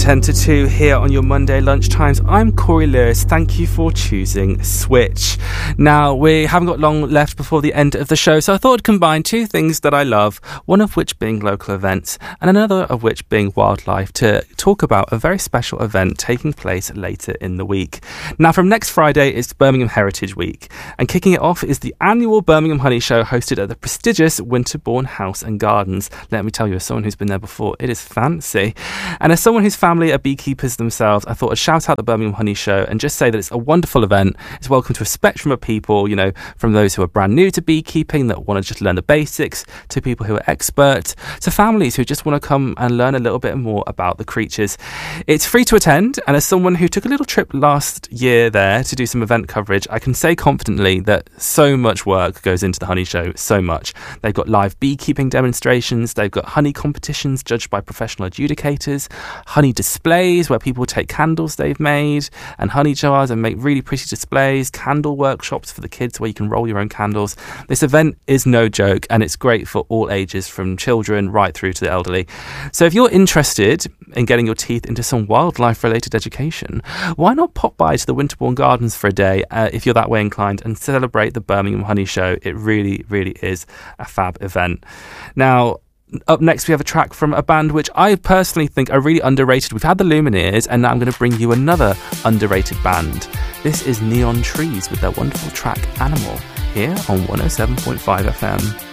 10 to 2 here on your Monday lunchtimes. I'm Corey Lewis. Thank you for choosing Switch. Now, we haven't got long left before the end of the show, so I thought I'd combine two things that I love, one of which being local events and another of which being wildlife, to talk about a very special event taking place later in the week. Now, from next Friday, it's Birmingham Heritage Week, and kicking it off is the annual Birmingham Honey Show hosted at the prestigious Winterbourne House and Gardens. Let me tell you, as someone who's been there before, it is fancy. And as someone whose family are beekeepers themselves, I thought I'd shout out the Birmingham Honey Show and just say that it's a wonderful event. It's welcome to a spectrum of people, you know, from those who are brand new to beekeeping that want to just learn the basics, to people who are expert, to families who just want to come and learn a little bit more about the creatures. It's free to attend, and as someone who took a little trip last year there to do some event coverage, I can say confidently that so much work goes into the Honey Show, so much. They've got live beekeeping demonstrations, they've got honey competitions judged by professional adjudicators, honey displays where people take candles they've made and honey jars and make really pretty displays, candle workshops for the kids where you can roll your own candles. This event is no joke, and it's great for all ages, from children right through to the elderly. So if you're interested in getting your teeth into some wildlife related education, why not pop by to the Winterbourne Gardens for a day if you're that way inclined and celebrate the Birmingham Honey Show. It really, really is a fab event. Now, up next, we have a track from a band which I personally think are really underrated. We've had the Lumineers, and now I'm going to bring you another underrated band. This is Neon Trees with their wonderful track Animal, here on 107.5 FM.